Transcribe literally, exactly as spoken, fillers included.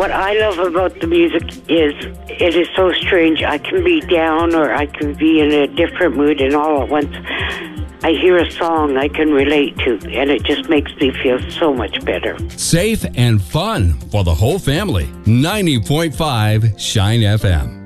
what I love about the music is it is so strange. I can be down or I can be in a different mood, and all at once I hear a song I can relate to, and it just makes me feel so much better. Safe and fun for the whole family. ninety point five Shine F M.